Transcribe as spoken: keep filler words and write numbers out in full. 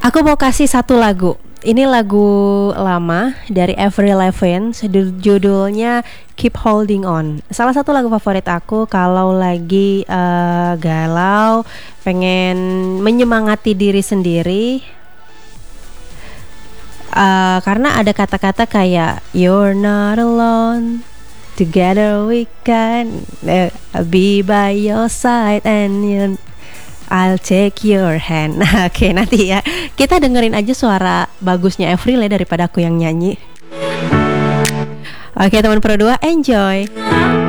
Aku mau kasih satu lagu. Ini lagu lama dari Avril Lavigne, judulnya Keep Holding On. Salah satu lagu favorit aku kalau lagi uh, galau, pengen menyemangati diri sendiri. Uh, karena ada kata-kata kayak You're not alone, together we can uh, be by your side and you I'll take your hand. Nah, oke, okay, nanti ya kita dengerin aja suara bagusnya Avril ya daripada aku yang nyanyi. Oke, okay, teman Pro dua, enjoy.